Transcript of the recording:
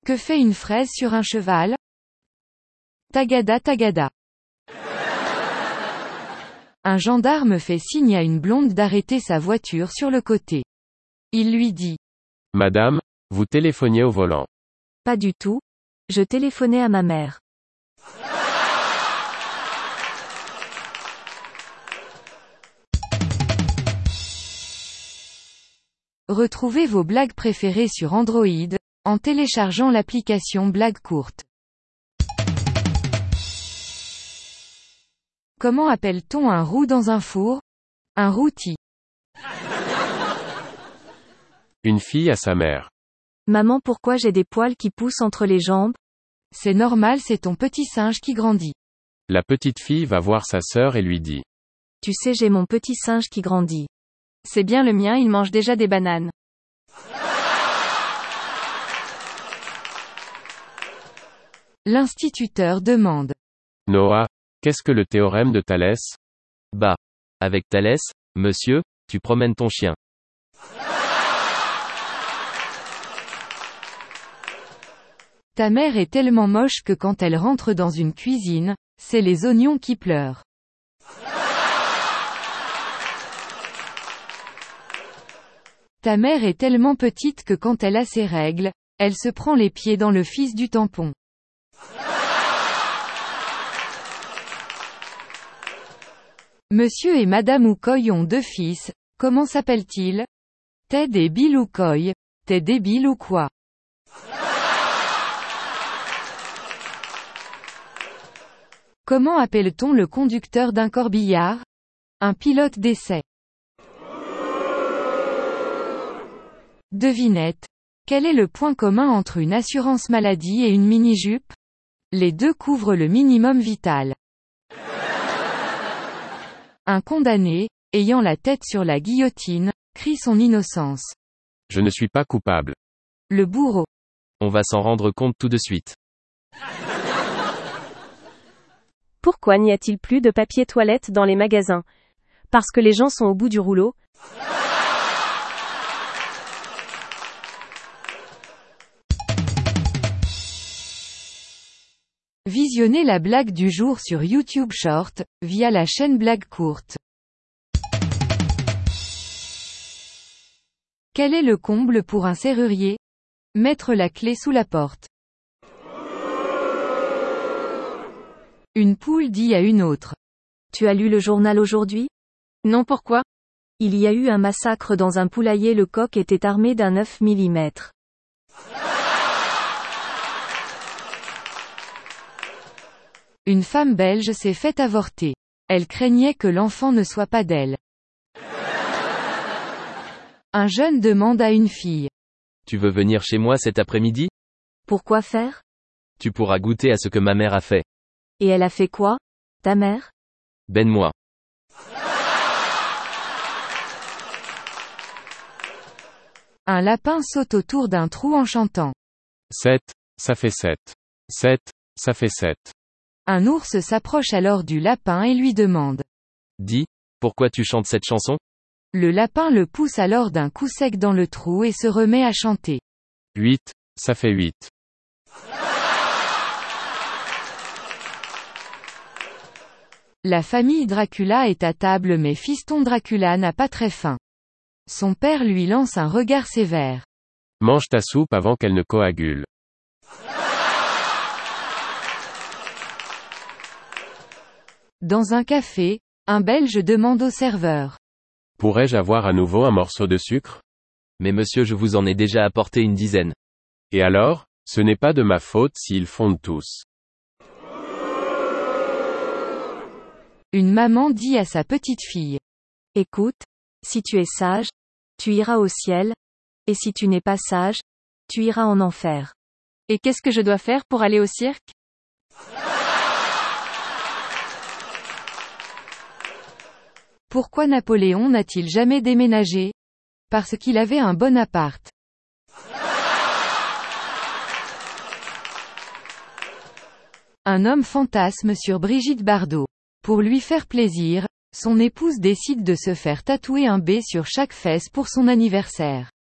Que fait une fraise sur un cheval? Tagada tagada. Un gendarme fait signe à une blonde d'arrêter sa voiture sur le côté. Il lui dit. Madame, vous téléphoniez au volant. Pas du tout. Je téléphonais à ma mère. Retrouvez vos blagues préférées sur Android, en téléchargeant l'application Blagues courtes. Comment appelle-t-on un roux dans un four? Un rôti. Une fille à sa mère. Maman, pourquoi j'ai des poils qui poussent entre les jambes? C'est normal, c'est ton petit singe qui grandit. La petite fille va voir sa sœur et lui dit. Tu sais, j'ai mon petit singe qui grandit. C'est bien le mien, il mange déjà des bananes. L'instituteur demande. Noah, qu'est-ce que le théorème de Thalès? Bah. Avec Thalès, monsieur, tu promènes ton chien. Ta mère est tellement moche que quand elle rentre dans une cuisine, c'est les oignons qui pleurent. Ta mère est tellement petite que quand elle a ses règles, elle se prend les pieds dans le fils du tampon. Monsieur et Madame Oukoy ont 2 fils, comment s'appellent-ils? Ted et Bill Oukoy. T'es débile ou quoi? Comment appelle-t-on le conducteur d'un corbillard? Un pilote d'essai. Devinette. Quel est le point commun entre une assurance maladie et une mini-jupe? Les deux couvrent le minimum vital. Un condamné, ayant la tête sur la guillotine, crie son innocence. Je ne suis pas coupable. Le bourreau. On va s'en rendre compte tout de suite. Pourquoi n'y a-t-il plus de papier toilette dans les magasins? Parce que les gens sont au bout du rouleau? Visionnez la blague du jour sur YouTube Short, via la chaîne Blagues courtes. Quel est le comble pour un serrurier? Mettre la clé sous la porte. Une poule dit à une autre. Tu as lu le journal aujourd'hui? Non, pourquoi? Il y a eu un massacre dans un poulailler, le coq était armé d'un 9 mm. Une femme belge s'est fait avorter. Elle craignait que l'enfant ne soit pas d'elle. Un jeune demande à une fille. Tu veux venir chez moi cet après-midi? Pourquoi faire? Tu pourras goûter à ce que ma mère a fait. Et elle a fait quoi? Ta mère? Ben-moi. Un lapin saute autour d'un trou en chantant. 7, ça fait 7. 7, ça fait 7. Un ours s'approche alors du lapin et lui demande. Dis, pourquoi tu chantes cette chanson? Le lapin le pousse alors d'un coup sec dans le trou et se remet à chanter. 8, ça fait 8. La famille Dracula est à table mais fiston Dracula n'a pas très faim. Son père lui lance un regard sévère. Mange ta soupe avant qu'elle ne coagule. Dans un café, un Belge demande au serveur. Pourrais-je avoir à nouveau un morceau de sucre? Mais monsieur, je vous en ai déjà apporté une dizaine. Et alors, ce n'est pas de ma faute s'ils fondent tous. Une maman dit à sa petite fille. Écoute, si tu es sage, tu iras au ciel, et si tu n'es pas sage, tu iras en enfer. Et qu'est-ce que je dois faire pour aller au cirque? Pourquoi Napoléon n'a-t-il jamais déménagé? Parce qu'il avait un bon appart. Un homme fantasme sur Brigitte Bardot. Pour lui faire plaisir, son épouse décide de se faire tatouer un B sur chaque fesse pour son anniversaire.